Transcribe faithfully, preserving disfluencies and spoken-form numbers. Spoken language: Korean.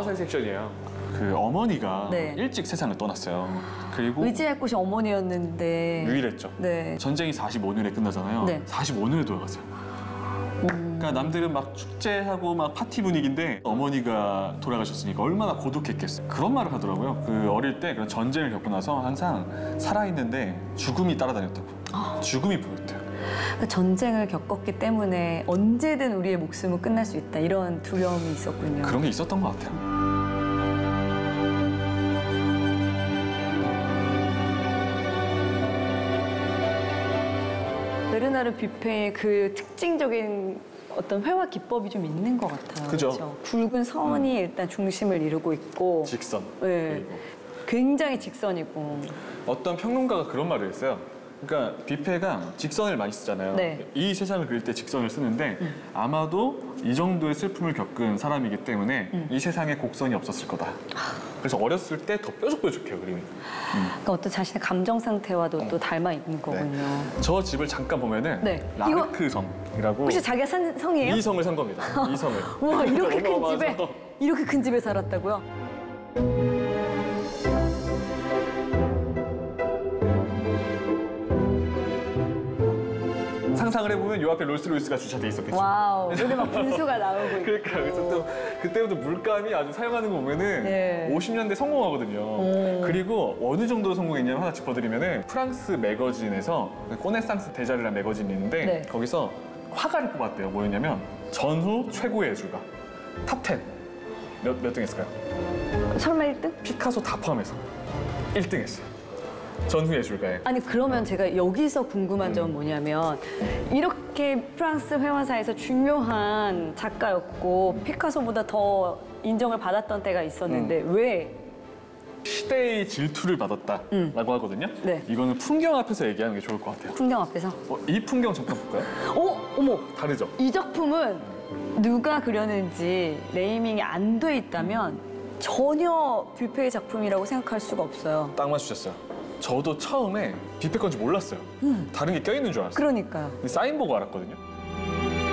영화사 섹션이에요. 그 어머니가 네. 일찍 세상을 떠났어요. 그리고 의지할 곳이 어머니였는데. 유일했죠. 네. 전쟁이 사십오 년에 끝나잖아요. 네. 사십오 년에 돌아가세요. 그러니까 남들은 막 축제하고 막 파티 분위기인데 어머니가 돌아가셨으니까 얼마나 고독했겠어요. 그런 말을 하더라고요. 그 어릴 때 그런 전쟁을 겪고 나서 항상 살아있는데 죽음이 따라다녔다고. 죽음이 보였대요. 그러니까 전쟁을 겪었기 때문에 언제든 우리의 목숨은 끝날 수 있다. 이런 두려움이 있었군요. 그런 게 있었던 것 같아요. 베르나르 뷔페의 그 특징적인 어떤 회화 기법이 좀 있는 것 같아요. 그죠. 그렇죠? 굵은 선이 음. 일단 중심을 이루고 있고, 직선. 네, 그리고. 굉장히 직선이고. 어떤 평론가가 그런 말을 했어요. 그러니까 뷔페가 직선을 많이 쓰잖아요. 네. 이 세상을 그릴 때 직선을 쓰는데 음. 아마도 이 정도의 슬픔을 겪은 사람이기 때문에 음. 이 세상에 곡선이 없었을 거다. 그래서 어렸을 때 더 뾰족뾰족해요, 그림이. 음. 그러니까 어떤 자신의 감정 상태와도 어. 또 닮아 있는 거군요. 네. 저 집을 잠깐 보면은 네. 라르크 성이라고. 혹시 자기가 산 성이에요? 이 성을 산 겁니다. 이 성을. 와, 이렇게 큰 어마어마하죠. 집에 이렇게 큰 집에 살았다고요? 상상을 해보면 요 앞에 롤스로이스가 주차돼 있었겠죠. 와우, 여기 막 분수가 나오고 있고. 그러니까 그래서 또 그때부터 물감이 아주 사용하는 거 보면은 네. 오십 년대 성공하거든요. 오. 그리고 어느 정도로 성공했냐면 하나 짚어드리면은 프랑스 매거진에서 꼬네상스 대자르라는 매거진이 있는데 네. 거기서 화가를 뽑았대요. 뭐였냐면 전후 최고의 예술가 탑 텐. 몇, 몇 등 했을까요? 설마 일 등? 피카소 다 포함해서 일 등 했어요. 전후 예술가에. 아니 그러면 제가 여기서 궁금한 점은 뭐냐면 이렇게 프랑스 회화사에서 중요한 작가였고 피카소보다 더 인정을 받았던 때가 있었는데 음. 왜? 시대의 질투를 받았다라고 음. 하거든요. 네. 이거는 풍경 앞에서 얘기하는 게 좋을 것 같아요. 풍경 앞에서? 어, 이 풍경 잠깐 볼까요? 오! 어머! 다르죠? 이 작품은 누가 그렸는지 네이밍이 안 돼 있다면 전혀 뷔페의 작품이라고 생각할 수가 없어요. 딱 맞추셨어요. 저도 처음에 뷔페 건지 몰랐어요. 음. 다른 게 껴있는 줄 알았어요. 그러니까요. 근데 사인 보고 알았거든요.